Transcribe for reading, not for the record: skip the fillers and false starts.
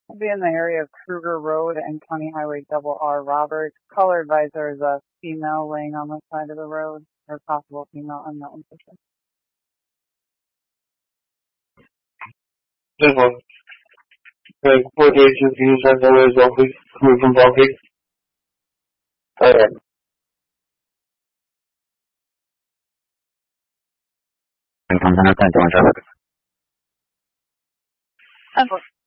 I'll be in the area of Kruger Road and County Highway Double R. Roberts. Caller advisor is a female laying on the side of the road, or possible female, unknown for sure. This one. Like, what agents use on the way Baltic, coming from Baltic? Alright. Unfortunately,